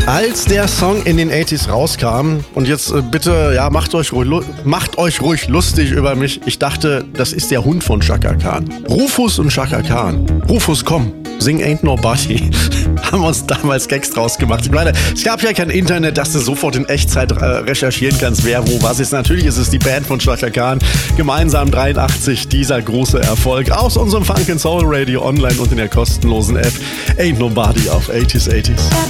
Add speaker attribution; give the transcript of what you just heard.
Speaker 1: Als der Song in den 80s rauskam, und jetzt bitte, ja, macht euch ruhig lustig über mich. Ich dachte, das ist der Hund von Chaka Khan. Rufus und Chaka Khan. Rufus, komm, sing Ain't Nobody. Haben wir uns damals Gags draus gemacht. Ich meine, es gab ja kein Internet, dass du sofort in Echtzeit recherchieren kannst, wer wo was ist. Natürlich ist es die Band von Chaka Khan. Gemeinsam 83, dieser große Erfolg aus unserem Funk & Soul Radio online und in der kostenlosen App Ain't Nobody auf 80s.